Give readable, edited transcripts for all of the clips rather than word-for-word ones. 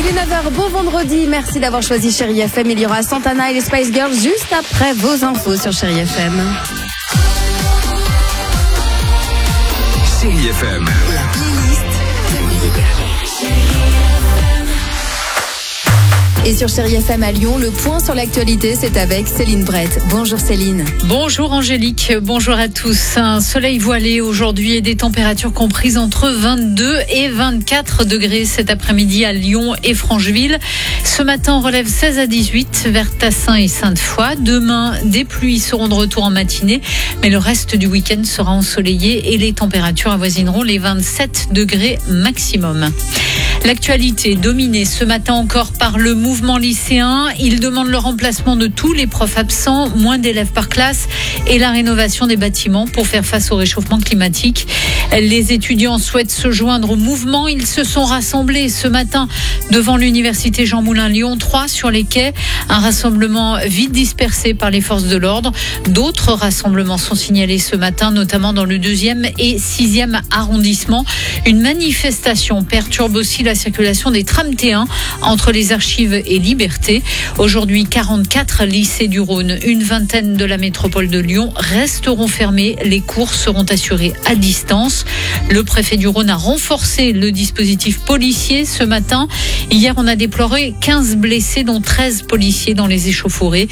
est 9h, beau vendredi. Merci d'avoir choisi Chérie FM. Il y aura Santana et les Spice Girls juste après vos infos sur Chérie FM. Chérie FM. La playlist Et sur Chérie FM à Lyon, le point sur l'actualité, c'est avec Céline Brett. Bonjour Céline. Bonjour Angélique, bonjour à tous. Un soleil voilé aujourd'hui et des températures comprises entre 22 et 24 degrés cet après-midi à Lyon et Francheville. Ce matin, on relève 16 à 18 vers Tassin et Sainte-Foy. Demain, des pluies seront de retour en matinée, mais le reste du week-end sera ensoleillé et les températures avoisineront les 27 degrés maximum. L'actualité dominée ce matin encore par le mouvement lycéen. Ils demandent le remplacement de tous les profs absents, moins d'élèves par classe et la rénovation des bâtiments pour faire face au réchauffement climatique. Les étudiants souhaitent se joindre au mouvement. Ils se sont rassemblés ce matin devant l'université Jean Moulin Lyon 3 sur les quais. Un rassemblement vite dispersé par les forces de l'ordre. D'autres rassemblements sont signalés ce matin, notamment dans le 2e et 6e arrondissement. Une manifestation perturbe aussi la circulation des trams T1 entre les Archives et Liberté. Aujourd'hui, 44 lycées du Rhône, une vingtaine de la métropole de Lyon resteront fermés. Les cours seront assurés à distance. Le préfet du Rhône a renforcé le dispositif policier ce matin. Hier, on a déploré 15 blessés, dont 13 policiers dans les échauffourées.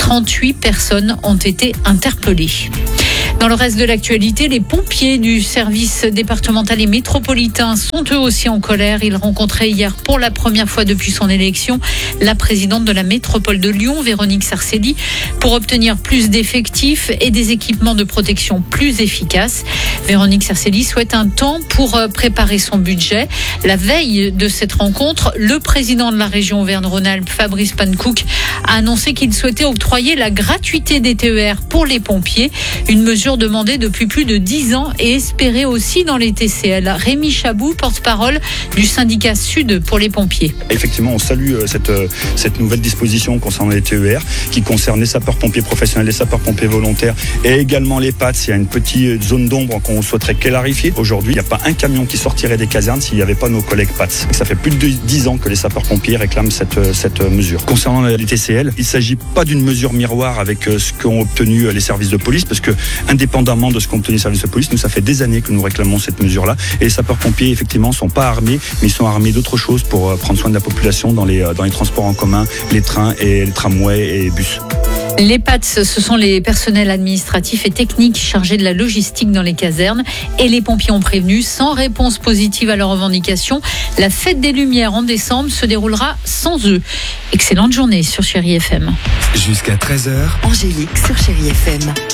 38 personnes ont été interpellées. Dans le reste de l'actualité, les pompiers du service départemental et métropolitain sont eux aussi en colère. Ils rencontraient hier pour la première fois depuis son élection la présidente de la métropole de Lyon, Véronique Sarcelli, pour obtenir plus d'effectifs et des équipements de protection plus efficaces. Véronique Sarcelli souhaite un temps pour préparer son budget. La veille de cette rencontre, le président de la région Auvergne-Rhône-Alpes, Fabrice Pankouk, a annoncé qu'il souhaitait octroyer la gratuité des TER pour les pompiers, une mesure demandée depuis plus de 10 ans et espérée aussi dans les TCL. Rémi Chabou, porte-parole du syndicat Sud pour les pompiers. Effectivement, on salue cette nouvelle disposition concernant les TER qui concerne les sapeurs-pompiers professionnels, les sapeurs-pompiers volontaires et également les PATS. Il y a une petite zone d'ombre qu'on souhaiterait clarifier. Aujourd'hui, il n'y a pas un camion qui sortirait des casernes s'il n'y avait pas nos collègues PATS. Ça fait plus de 10 ans que les sapeurs-pompiers réclament cette mesure. Concernant les TCL, il ne s'agit pas d'une mesure miroir avec ce qu'ont obtenu les services de police, parce que indépendamment de ce qu'ont obtenu les services de police, nous, ça fait des années que nous réclamons cette mesure-là. Et les sapeurs-pompiers, effectivement, ne sont pas armés, mais ils sont armés d'autres choses pour prendre soin de la population dans les transports en commun, les trains et les tramways et bus. Les PATS, ce sont les personnels administratifs et techniques chargés de la logistique dans les casernes. Et les pompiers ont prévenu, sans réponse positive à leurs revendications, la fête des Lumières en décembre se déroulera sans eux. Excellente journée sur Chérie FM. Jusqu'à 13h. Angélique sur Chérie FM.